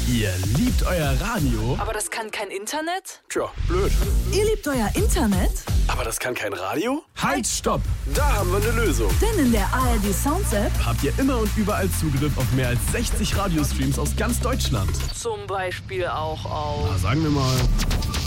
Ihr liebt euer Radio? Aber das kann kein Internet? Tja, blöd. Ihr liebt euer Internet? Aber das kann kein Radio? Halt, stopp! Da haben wir eine Lösung. Denn in der ARD Sounds App Habt ihr immer und überall Zugriff auf mehr als 60 Radiostreams aus ganz Deutschland. Zum Beispiel auch auf... Sagen wir mal